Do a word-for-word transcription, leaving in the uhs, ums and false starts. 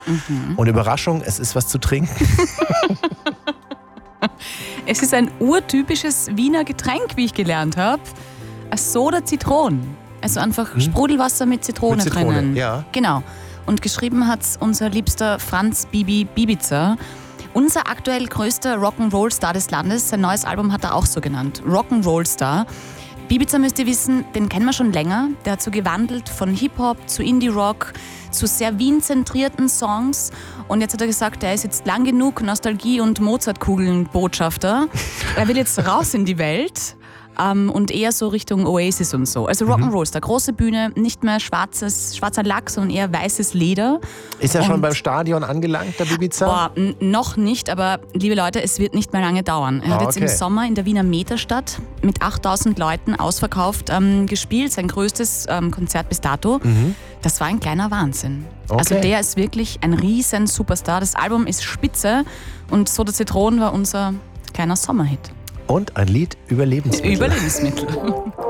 Mhm. Und Überraschung, es ist was zu trinken. Es ist ein urtypisches Wiener Getränk, wie ich gelernt habe. Ein Soda Zitron. Also einfach Hm? Sprudelwasser mit Zitrone, Mit Zitrone, drinnen. ja. Genau. Und geschrieben hat es unser liebster Franz Bibi Bibiza. Unser aktuell größter Rock'n'Roll-Star des Landes. Sein neues Album hat er auch so genannt. Rock'n'Roll-Star. Bibiza müsst ihr wissen, den kennen wir schon länger. Der hat so gewandelt von Hip-Hop zu Indie-Rock, zu sehr Wien-zentrierten Songs. Und jetzt hat er gesagt, er ist jetzt lang genug Nostalgie- und Mozartkugeln-Botschafter. Er will jetzt raus in die Welt. Um, und eher so Richtung Oasis und so. Also Rock'n'Roll, der große Bühne, nicht mehr schwarzes, schwarzer Lack, sondern eher weißes Leder. Ist er und schon beim Stadion angelangt, der Bibiza? Boah, n- noch nicht, aber liebe Leute, es wird nicht mehr lange dauern. Er hat Ah, jetzt okay. im Sommer in der Wiener Meterstadt mit achttausend Leuten ausverkauft ähm, gespielt, sein größtes ähm, Konzert bis dato. Mhm. Das war ein kleiner Wahnsinn. Okay. Also der ist wirklich ein riesen Superstar. Das Album ist spitze und Soda Zitron war unser kleiner Sommerhit. Und ein Lied über Lebensmittel. Über Lebensmittel.